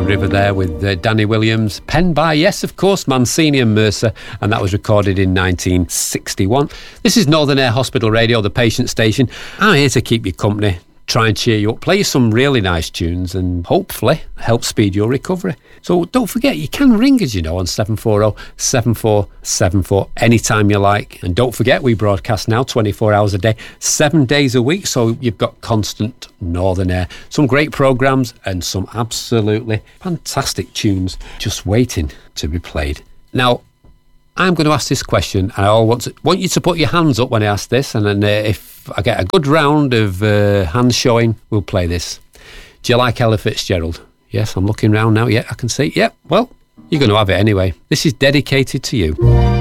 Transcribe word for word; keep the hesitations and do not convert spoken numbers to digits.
River there with uh, Danny Williams, penned by, yes, of course, Mancini and Mercer, and that was recorded in nineteen sixty-one. This is Northern Air Hospital Radio, the patient station. I'm here to keep you company, try and cheer you up, play you some really nice tunes and hopefully help speed your recovery. So don't forget, you can ring us, you know, on seven four zero, seven four seven four anytime you like. And don't forget, we broadcast now twenty-four hours a day, seven days a week, so you've got constant Northern Air. Some great programmes and some absolutely fantastic tunes just waiting to be played. Now, I'm going to ask this question, and I want, to, want you to put your hands up when I ask this, and then uh, if I get a good round of uh, hands showing, we'll play this. Do you like Ella Fitzgerald? Yes, I'm looking round now. Yeah, I can see. Yeah, well, you're going to have it anyway. This is dedicated to you.